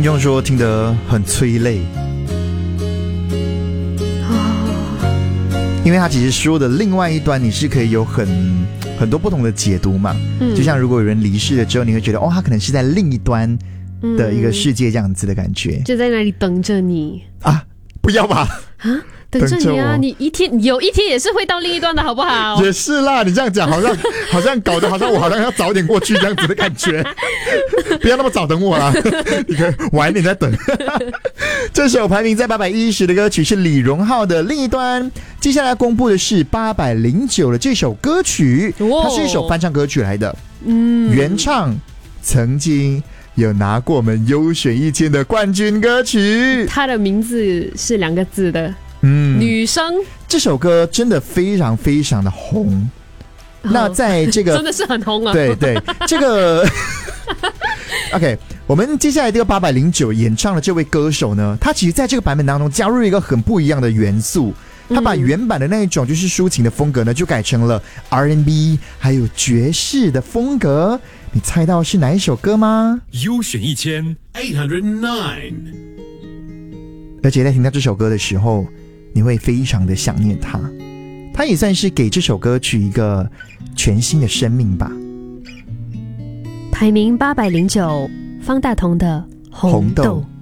众说听得很催泪，因为他其实说的另外一端你是可以有很多不同的解读嘛，就像如果有人离世了之后，你会觉得他可能是在另一端的一个世界这样子的感觉， 就在那里等着你啊！不要吧啊！等着你啊！你有一天也是会到另一端的，好不好？ 也是啦，你这样讲好像搞得好像我好像要早点过去这样子的感觉，不要那么早等我啦，你可以晚一点再等。这首排名在810的歌曲是李荣浩的《另一端》，接下来公布的是809的这首歌曲，它是一首翻唱歌曲来的，原唱曾经有拿过我们优选1000的冠军歌曲， 它的名字是2个字的。女生， 这首歌真的非常非常的红。那在这个真的是很红啊！ 对对，这个OK， 我们接下来这个809演唱的这位歌手呢，他其实在这个版本当中加入一个很不一样的元素，他把原版的那一种就是抒情的风格呢，就改成了 R&B 还有爵士的风格。你猜到是哪一首歌吗？ 优选1809， 而且在听到这首歌的时候，你会非常的想念他，他也算是给这首歌曲一个全新的生命吧。 排名809，方大同的《红豆》。